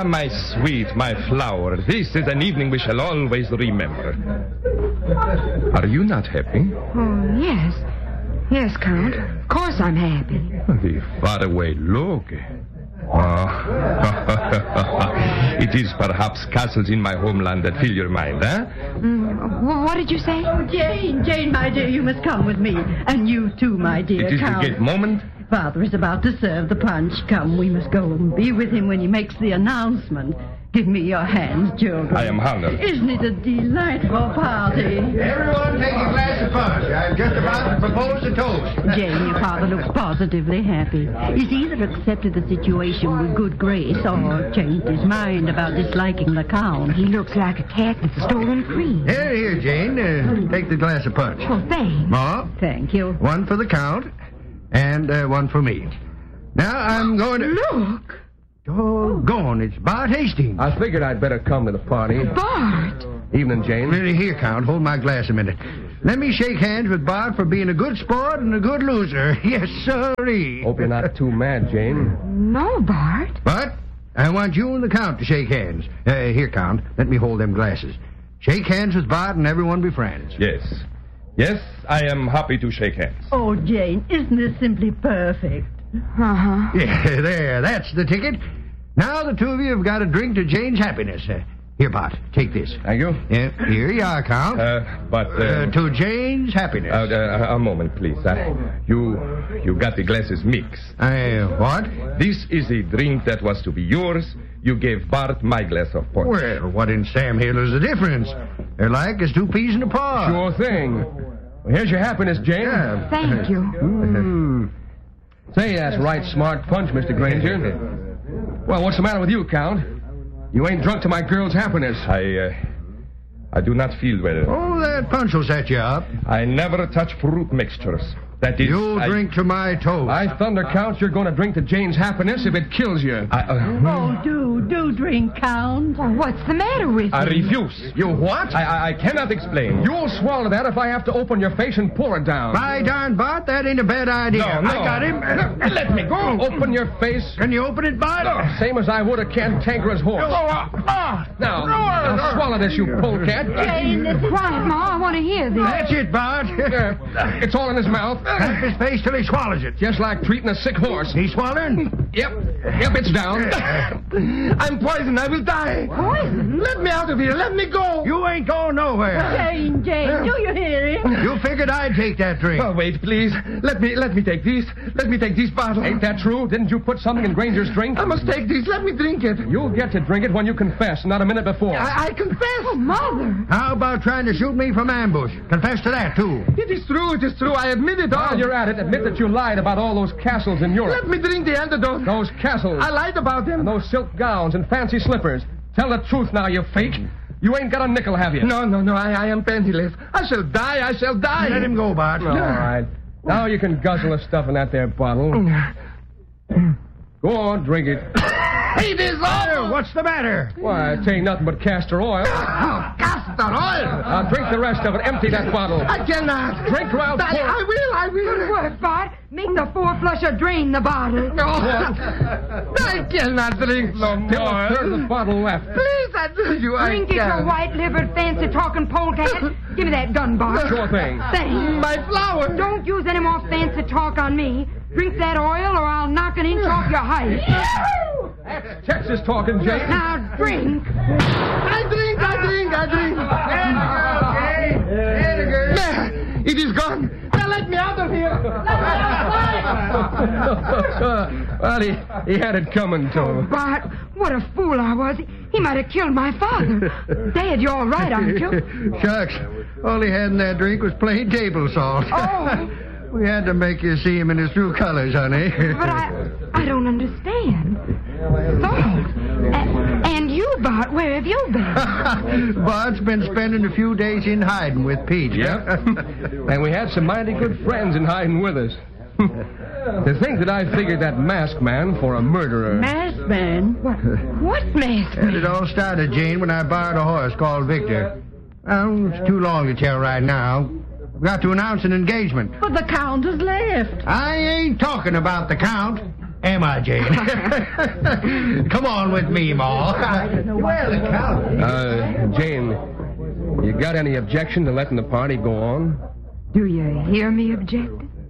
Ah, my sweet, my flower. This is an evening we shall always remember. Are you not happy? Oh, yes. Yes, Count. Of course I'm happy. The faraway look. It is perhaps castles in my homeland that fill your mind, eh? What did you say? Oh, Jane, my dear, you must come with me. And you too, my dear It is Count. the great moment. Father is about to serve the punch. Come, we must go and be with him when he makes the announcement. Give me your hands, children. I am honored. Isn't it a delightful party? Everyone take a glass of punch. I'm just about to propose a toast. Jane, your father looks positively happy. He's either accepted the situation with good grace or changed his mind about disliking the Count. He looks like a cat that's stolen cream. Here, Jane. Take the glass of punch. Oh, thanks. Ma, Thank you. one for the Count and one for me. Now I'm going to... Look! Doggone, it's Bart Hastings. I figured I'd better come to the party. Bart! Evening, Jane. Here, Count. Hold my glass a minute. Let me shake hands with Bart for being a good sport and a good loser. Yes, sirree. Hope you're not too mad, Jane. No, Bart. But I want you and the Count to shake hands. Here, Count. Let me hold them glasses. Shake hands with Bart and everyone be friends. Yes. Yes, I am happy to shake hands. Oh, Jane, isn't this simply perfect? Uh-huh. Yeah, there. That's the ticket. Now the two of you have got a drink to Jane's happiness. Here, Bart, take this. Thank you. Here you are, Count. To Jane's happiness. A moment, please. You got the glasses mixed. What? This is a drink that was to be yours. You gave Bart my glass of punch. Well, what in Sam Hill is the difference? They're like as two peas in a pod. Sure thing. Well, here's your happiness, Jane. Yeah. Thank you. Say, that's right smart punch, Mr. Granger. Well, what's the matter with you, Count? You ain't drunk to my girl's happiness. I do not feel well. Oh, that punch will set you up. I never touch fruit mixtures. That is... You'll drink to my toast. I thunder, Count, you're going to drink to Jane's happiness if it kills you. Oh, do drink, Count. Well, what's the matter with I you? refuse. You what? I cannot explain. You'll swallow that if I have to open your face and pour it down. By darn, Bart, that ain't a bad idea. No. I got him. Let me go. Open your face. Can you open it, Bart? Same as I would a cantankerous horse. Now, swallow this, you polecat. Jane, quiet, Ma. I want to hear this. That's it, Bart. It's all in his mouth. Tap his face till he swallows it. Just like treating a sick horse. He swallowing? Yep, it's down. I'm poisoned. I will die. Poison? Let me out of here. Let me go. You ain't going nowhere. Jane, do you hear him? You figured I'd take that drink. Oh, wait, please. Let me take these. Let me take these bottles. Ain't that true? Didn't you put something in Granger's drink? I must take these. Let me drink it. You'll get to drink it when you confess, not a minute before. I confess. Oh, Mother. How about trying to shoot me from ambush? Confess to that, too. It is true. It is true. I admit it all. While you're at it, admit that you lied about all those castles in Europe. Let me drink the antidote. Those castles. I lied about them. And those silk gowns and fancy slippers. Tell the truth now, you fake. You ain't got a nickel, have you? No. I am penniless. I shall die. Let him go, Bart. All right. Now you can guzzle the stuff in that there bottle. Go on, drink it. It is all. What's the matter? Why, it ain't nothing but castor oil. Castor oil. Now drink the rest of it. Empty that bottle. I cannot. Drink or I'll pour. I will. Good work, Bart. Make the four-flusher drain the bottle. I cannot drink no more. Still a third of the bottle left. Please, I tell you, I Drink it, can't. you white-livered, fancy-talking polecat. Give me that gun, Bart. Sure thing. Thanks. My flower. Don't use any more fancy talk on me. Drink that oil or I'll knock an inch off your height. That's Texas talking, Jane. Now drink. I drink. There, it is gone. Now let me out of here. Well, he had it coming to him. Bart, what a fool I was. He might have killed my father. Dad, you're all right, aren't you? Shucks. All he had in that drink was plain table salt. Oh. We had to make you see him in his true colors, honey. But I don't understand. Salt. And you, Bart, where have you been? Bart's been spending a few days in hiding with Peach. Yep. And we had some mighty good friends in hiding with us. To think that I figured that masked man for a murderer. Masked man? What mask? And it all started, Jane, when I borrowed a horse called Victor. Well, it's too long to tell right now. Got to announce an engagement. But the Count has left. I ain't talking about the Count. Am I, Jane? Come on with me, Ma. Well, the Count. Jane, you got any objection to letting the party go on? Do you hear me objecting?